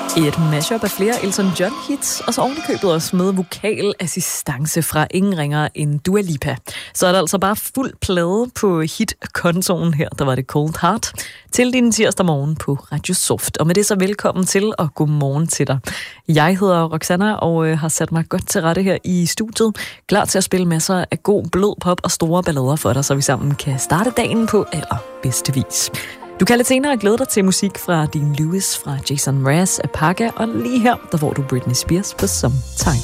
Et mashup af flere Elton John hits, og så ovenikøbet også med vokalassistance fra ingen ringer end Dua Lipa. Så er der altså bare fuld plade på hit-kontoen her, der var det Cold Heart, til din tirsdag morgen på Radio Soft. Og med det så velkommen til, og god morgen til dig. Jeg hedder Roxanna, og har sat mig godt til rette her i studiet. Klar til at spille masser af god blød pop og store ballader for dig, så vi sammen kan starte dagen på allerbedste vis. Du kan lidt senere glæde dig til musik fra Dean Lewis, fra Jason Mraz, Apaga, og lige her, der får du Britney Spears på Sometime.